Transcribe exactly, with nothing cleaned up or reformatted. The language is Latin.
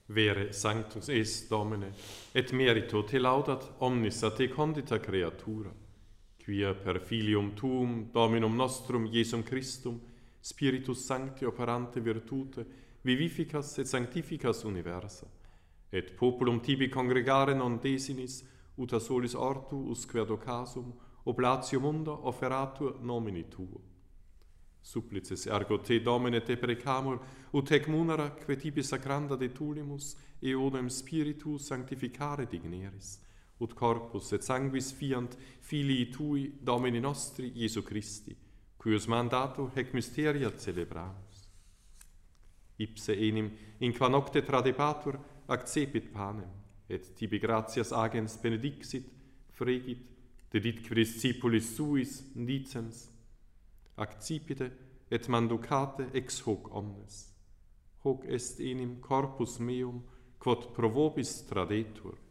Vere sanctus est Domine, et merito te laudat omnis a te condita creatura, quia per filium tuum, Dominum nostrum, Iesum Christum, Spiritus Sancti operante virtute, vivificas et sanctificas universa, et populum tibi congregare non desinis, ut a solis ortu usque ad occasum, oblatio munda offeratur nomini tuo. Supplices ergo te, Domine, te precamur, ut hec munera, que tibi sacranda de tulimus, eodem spiritu sanctificare digneris, ut corpus et sanguis fiant filii tui, Domini nostri, Iesu Christi, cuius mandato hec mysteria celebramus. Ipse enim, in qua nocte tradebatur, accepit panem, et tibi gratias agens benedixit, fregit, dedit qui discipulis suis dicens, accipite et manducate ex hoc omnes. Hoc est enim corpus meum, quod pro vobis tradetur.